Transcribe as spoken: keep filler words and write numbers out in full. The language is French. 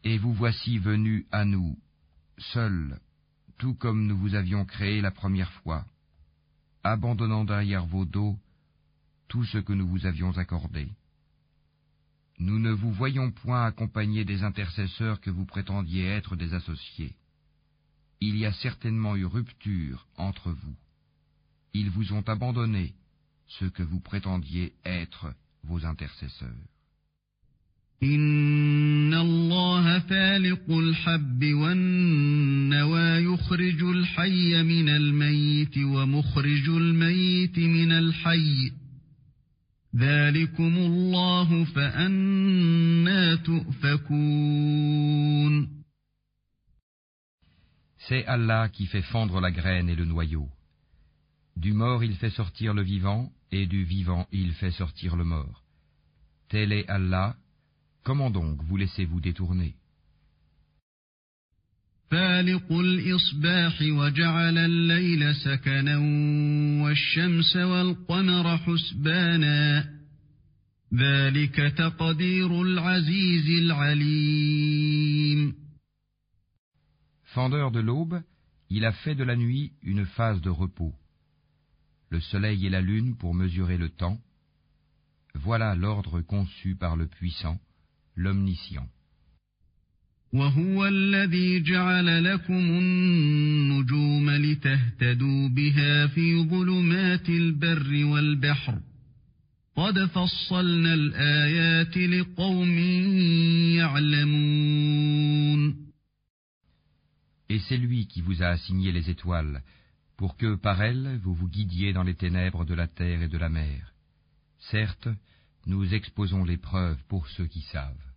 Et vous voici venus à nous, seuls, tout comme nous vous avions créé la première fois, abandonnant derrière vos dos tout ce que nous vous avions accordé. Nous ne vous voyons point accompagnés des intercesseurs que vous prétendiez être des associés. Il y a certainement eu rupture entre vous. Ils vous ont abandonné ceux que vous prétendiez être vos intercesseurs. إن الله فالق الحب والنوى يخرج الحي من الميت ومخرج الميت من الحي ذلكم الله فأنى تؤفكون. C'est Allah qui fait fondre la graine et le noyau. Du mort il fait sortir le vivant, et du vivant il fait sortir le mort. Tel est Allah. Comment donc vous laissez-vous détourner? فالق الإصباح وجعل الليل سكنا والشمس والقمر حسبانا ذلك تقدير العزيز العليم. Fendeur de l'aube, il a fait de la nuit une phase de repos. Le soleil et la lune pour mesurer le temps. Voilà l'ordre conçu par le puissant, l'omniscient. وهو الذي جعل لكم النجوم لتهتدوا بها في ظلمات البر والبحر قد فصلنا الآيات لقوم يعلمون. Et c'est lui qui vous a assigné les étoiles, pour que, par elles, vous vous guidiez dans les ténèbres de la terre et de la mer. Certes, nous exposons les preuves pour ceux qui savent.